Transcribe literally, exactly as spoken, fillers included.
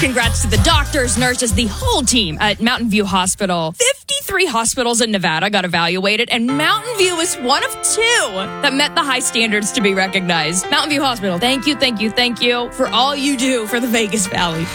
Congrats to the doctors, nurses, the whole team at Mountain View Hospital. fifty-three hospitals in Nevada got evaluated, and Mountain View was one of two that met the high standards to be recognized. Mountain View Hospital, thank you, thank you, thank you for all you do for the Vegas Valley.